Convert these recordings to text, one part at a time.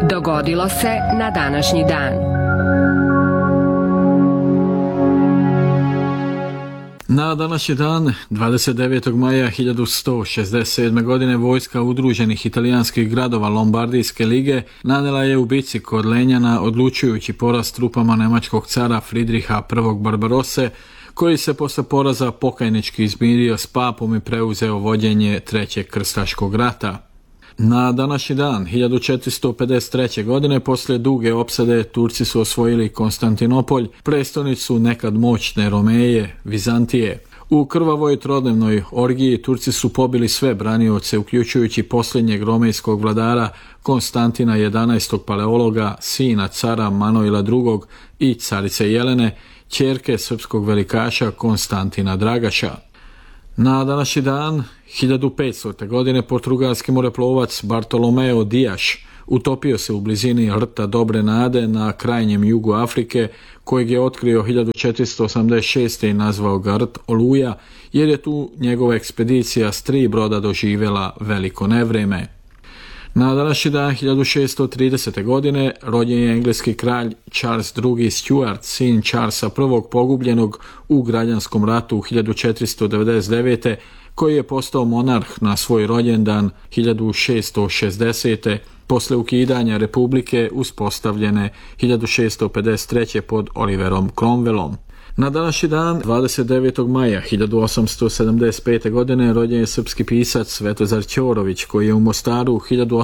Dogodilo se na današnji dan. Na današnji dan, 29. maja 1167. godine, vojska udruženih italijanskih gradova Lombardijske lige nanijela je u bici kod Lenjana odlučujući poraz trupama nemačkog cara Fridriha I. Barbarose, koji se posle poraza pokajnički izmirio s papom i preuzeo vođenje Trećeg krstaškog rata. Na današnji dan, 1453. godine, poslije duge opsade, Turci su osvojili Konstantinopolj, prestonicu nekad moćne Romeje, Vizantije. U krvavoj trodnevnoj orgiji Turci su pobili sve branioce, uključujući posljednjeg romejskog vladara Konstantina 11. Paleologa, sina cara Manojla II. I carice Jelene, ćerke srpskog velikaša Konstantina Dragaša. Na današnji dan, 1500. godine, portugalski moreplovac Bartolomeo Dias utopio se u blizini rta Dobre Nade na krajnjem jugu Afrike, kojeg je otkrio 1486. i nazvao ga rt Oluja, jer je tu njegova ekspedicija s 3 broda doživjela veliko nevreme. Na današnji dan 1630. godine rođen je engleski kralj Charles II. Stuart, sin Charlesa I. pogubljenog u građanskom ratu 1499. koji je postao monarh na svoj rođendan 1660. posle ukidanja republike uspostavljene 1653. pod Oliverom Cromwellom. Na današnji dan, 29. maja 1875. godine, rođen je srpski pisac Svetozar Ćorović, koji je u Mostaru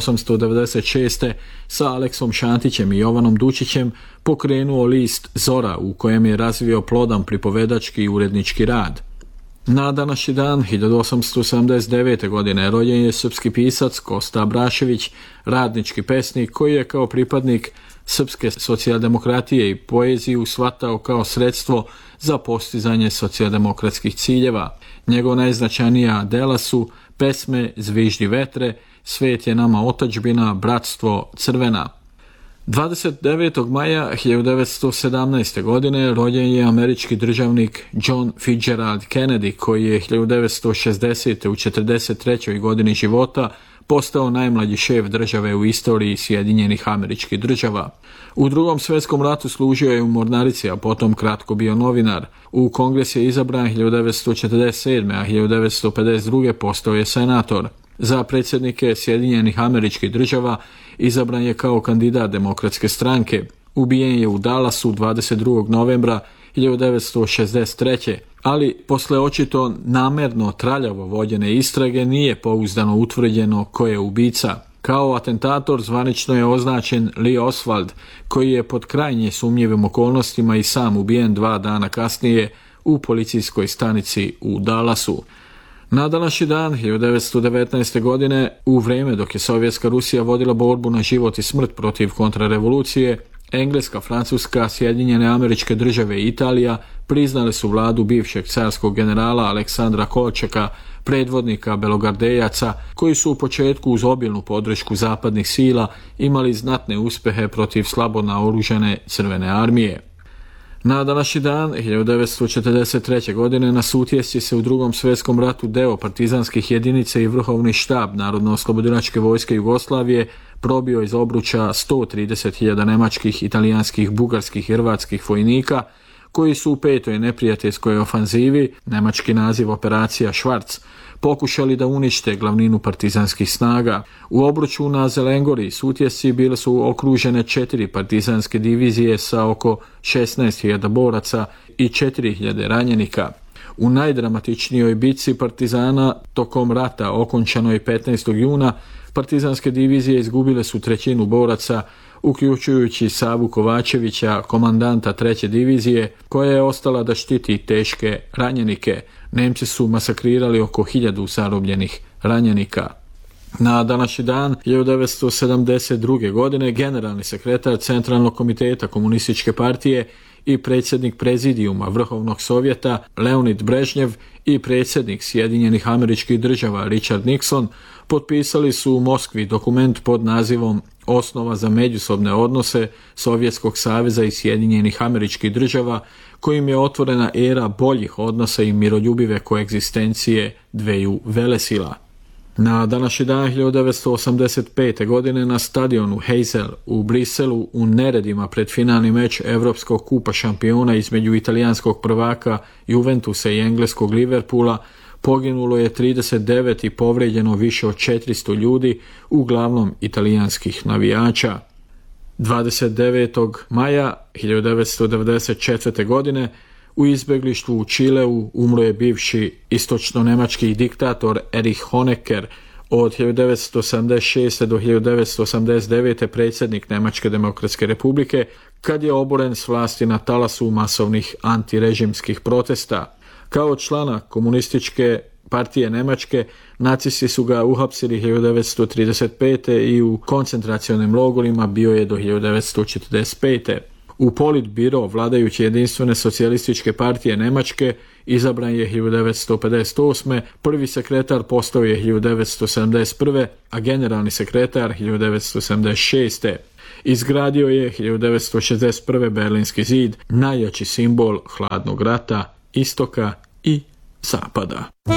1896. sa Aleksom Šantićem i Jovanom Dučićem pokrenuo list Zora, u kojem je razvio plodan pripovedački i urednički rad. Na današnji dan, 1879. godine, rođen je srpski pisac Kosta Abrašević, radnički pesnik koji je kao pripadnik srpske socijaldemokratije i poeziju shvatao kao sredstvo za postizanje socijaldemokratskih ciljeva. Njegova najznačajnija dela su pesme Zviždi vetre, Svet je nama otadžbina, Bratstvo, Crvena. 29. maja 1917. godine rođen je američki državnik John Fitzgerald Kennedy, koji je 1960. u 43. godini života postao najmlađi šef države u istoriji Sjedinjenih Američkih Država. U Drugom svjetskom ratu služio je u mornarici, a potom kratko bio novinar. U Kongres je izabran 1947. a 1952. postao je senator. Za predsjednike Sjedinjenih Američkih Država izabran je kao kandidat Demokratske stranke. Ubijen je u Dallasu 22. novembra 1963. ali posle očito namerno traljavo vođene istrage nije pouzdano utvrđeno ko je ubica. Kao atentator zvanično je označen Lee Oswald, koji je pod krajnje sumnjivim okolnostima i sam ubijen 2 dana kasnije u policijskoj stanici u Dallasu. Na današnji dan, 1919. godine, u vrijeme dok je Sovjetska Rusija vodila borbu na život i smrt protiv kontrarevolucije, Engleska, Francuska, Sjedinjene Američke Države i Italija priznali su vladu bivšeg carskog generala Aleksandra Kolčaka, predvodnika belogardejaca, koji su u početku uz obilnu podršku zapadnih sila imali znatne uspjehe protiv slabo naoružane Crvene armije. Na današnji dan, 1943. godine, na Sutjesci se u Drugom svjetskom ratu deo partizanskih jedinica i vrhovni štab Narodno-oslobodilačke vojske Jugoslavije probio iz obruča 130.000 nemačkih, italijanskih, bugarskih i hrvatskih vojnika, koji su u 5. neprijateljskoj ofanzivi, nemački naziv operacija Švarc, pokušali da unište glavninu partizanskih snaga. U obruču na Zelengori i Sutjesci bile su okružene 4 partizanske divizije sa oko 16.000 boraca i 4.000 ranjenika. U najdramatičnijoj bitci partizana tokom rata, okončanoj 15. juna, partizanske divizije izgubile su 1/3 boraca, uključujući Savu Kovačevića, komandanta 3. divizije, koja je ostala da štiti teške ranjenike. Nemci su masakrirali oko 1000 zarobljenih ranjenika. Na današnji dan, 1972. godine, generalni sekretar Centralnog komiteta Komunističke partije i predsjednik prezidijuma Vrhovnog sovjeta Leonid Brežnjev i predsjednik Sjedinjenih Američkih Država Richard Nixon potpisali su u Moskvi dokument pod nazivom Osnova za međusobne odnose Sovjetskog saveza i Sjedinjenih Američkih Država, kojim je otvorena era boljih odnosa i miroljubive koegzistencije dveju velesila. Na današnji dan 1985. godine na stadionu Heysel u Briselu u neredima pred finalni meč Europskog kupa šampiona između italijanskog prvaka Juventusa i engleskog Liverpoola poginulo je 39 i povrijeđeno više od 400 ljudi, uglavnom italijanskih navijača. 29. maja 1994. godine u izbjeglištvu u Čileu umro je bivši istočno-nemački diktator Erich Honecker, od 1976. do 1989. predsjednik Njemačke demokratske republike, kad je oboren s vlasti na talasu masovnih antirežimskih protesta. Kao člana komunističke partije Njemačke, nacisti su ga uhapsili 1935. i u koncentracionim logorima bio je do 1945. U Politbiro vladajuće jedinstvene socijalističke partije Njemačke izabran je 1958. Prvi sekretar postao je 1971. a generalni sekretar 1976. Izgradio je 1961. Berlinski zid, najjači simbol hladnog rata, istoka i zapada.